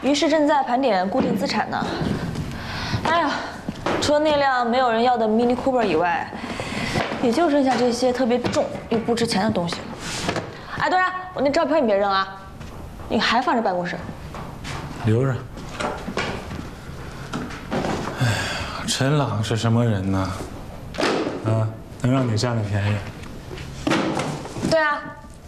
于是正在盘点固定资产呢。哎呀，除了那辆没有人要的 Mini Cooper 以外，也就剩下这些特别重又不值钱的东西了。哎，端然，我那照片你别扔啊，你还放着办公室？ 留着。哎呀，陈朗是什么人呢？啊，能让你占了便宜？ 对啊，